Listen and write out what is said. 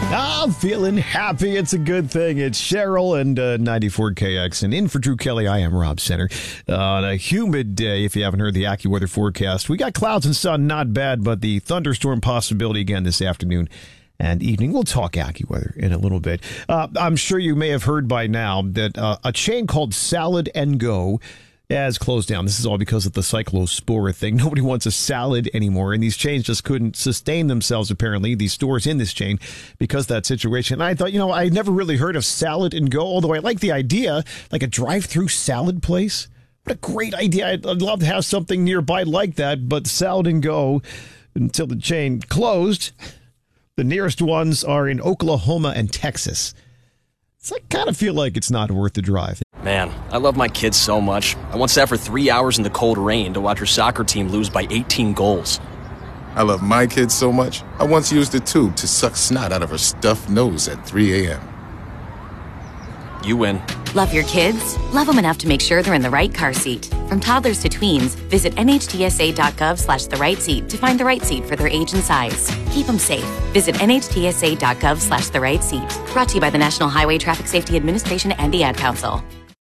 I'm feeling happy. It's a good thing. It's Cheryl and 94 KX. And in for Drew Kelly, I am Rob Center. On a humid day, if you haven't heard the AccuWeather forecast, we got clouds and sun, not bad, but the thunderstorm possibility again this afternoon and evening. We'll talk AccuWeather in a little bit. I'm sure you may have heard by now that a chain called Salad and Go has closed down. This is all because of the cyclospora thing. Nobody wants a salad anymore, and these chains just couldn't sustain themselves, apparently, these stores in this chain, because of that situation. And I thought, I never really heard of Salad and Go, although I like the idea, like a drive-through salad place. What a great idea. I'd love to have something nearby like that, but Salad and Go, until the chain closed, the nearest ones are in Oklahoma and Texas. So I kind of feel like it's not worth the drive. Man, I love my kids so much. I once sat for 3 hours in the cold rain to watch her soccer team lose by 18 goals. I love my kids so much, I once used a tube to suck snot out of her stuffed nose at 3 a.m. You win. Love your kids? Love them enough to make sure they're in the right car seat. From toddlers to tweens, visit nhtsa.gov/the-right-seat to find the right seat for their age and size. Keep them safe. Visit nhtsa.gov/the-right-seat. Brought to you by the National Highway Traffic Safety Administration and the Ad Council.